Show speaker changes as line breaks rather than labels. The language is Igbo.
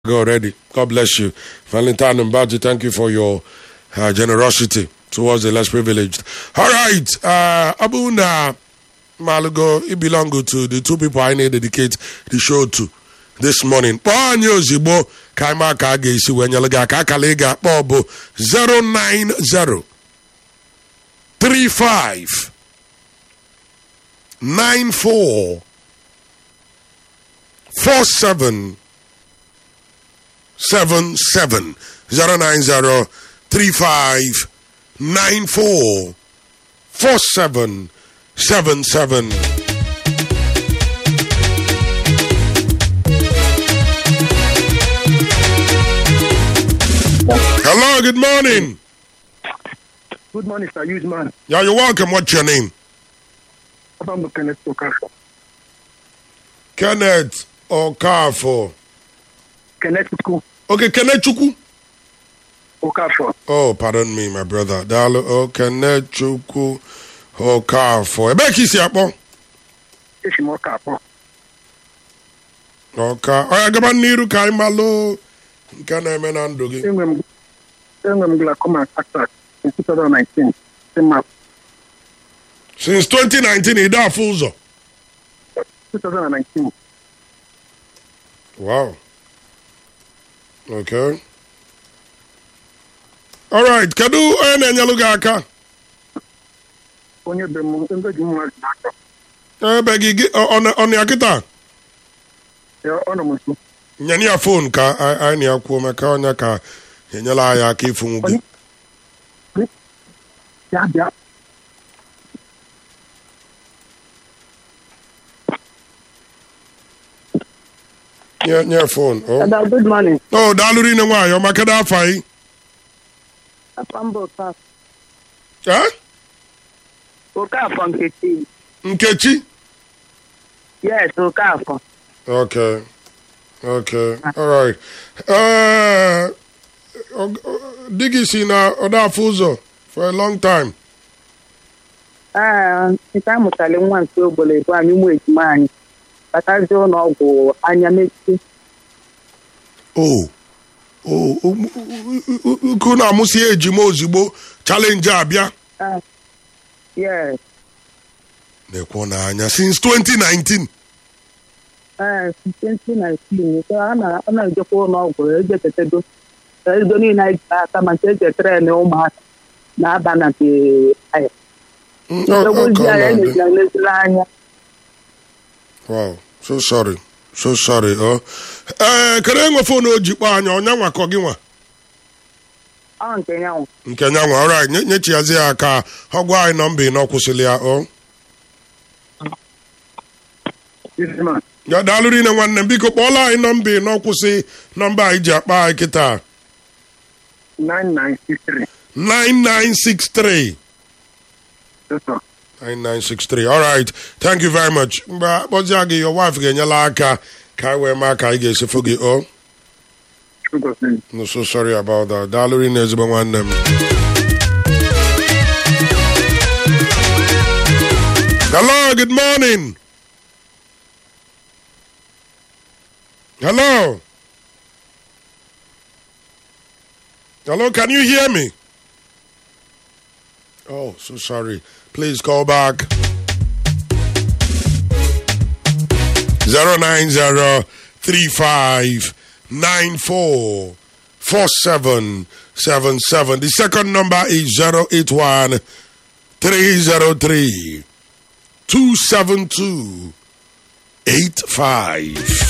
Go already. God bless you. Valentine Mbaji, thank you for your generosity towards the less privileged. All right. Abuna Malugo, it belongs to the two people I need to dedicate the show to this morning. Ponyo Zibo, Kaima Kage, Siwenyalaga, Kakalega, Bobo, 090 35 94 47 77 090 35 94 47 77. Hello, good morning.
Good morning, sir. Useman.
Yeah, you're welcome. What's your name?
I'm Kenneth Okafor.
Kenneth Okafor.
Kenneth Chuku.
Okay, Kenneth Chuku.
Okafor.
Oh, pardon me, my brother. Kenneth Chuku Okafor. Ebe kisi akpọ?
Esi m Okafor.
Oka. Oya gaba n'iru ka anyị malụ nke na-eme na ndụ gị.
Enwe m glaucoma attack in 2019.
Since 2019, ị daa afụ ụzọ.
2019.
Wow. Okay. All right. Kedu onye na-enyelụ gị aka?
Onye be m ndị ji mmadụ n'aka.
Ebe gị ọ ya kịta?
Ọ nọ m nso.
Nyere ya fon ka anyị na-akwuo maka onye ka enyela anyị aka ịfụnwu gị.
Bịa.
Nye phone. Oh.
Good morning.
Oh, daalụ rinne nwaanyị ọma kedu afọ anyị?
Afọ mbụ Okafor.
Eh?
Okafor Nkechi.
Nkechi?
Yes, Okafor.
Okay. All right. Digi si na ọda afọ ụzọ for a long time.
Nke amụtara nwa nke ogbolo ebu anyị ụmụ ejima anyị. Batazie ụlọ ọgwụ anya mechi.
Uku na-amụsị ejima ozugbo challenge abịa.
Yes.
Na-ekwo n'anya since 2019.
2019. Ọ na-ejekwa ụlọ ọgwụ ejetetego. Ego niile anyị ji aka ma nke ejetere na ụmụaka na-aba na nke anyị. Egwuzi anyị na-eleziri anya.
Wow, so sorry. Kedu enwe fon o ji kpọọ anya ọnya nwakọ gị nwa? Nke nyanwa, alright, nyechiazi ya ka ọ gwa anyị nọmba ịnọ kwụsịrị ya o. Ya daalụ rinne nwanne m biko kpọọla anyị nọmba ịnọ kwụsị nọmba anyị ji akpa anyị kịta.
9963.
9963.
Yes, sir.
9963. All right. Thank you very much. Mgbe kpọzie gị your wife ga-enyela aka ka anyị wee maa ka anyị ga-esefo gị o. No, so sorry about that. Daalụ rinne ezigbo nwanne m. Hello, good morning. Hello, can you hear me? Oh, so sorry. Please call back. 09035944777. The second number is 081-303-27285.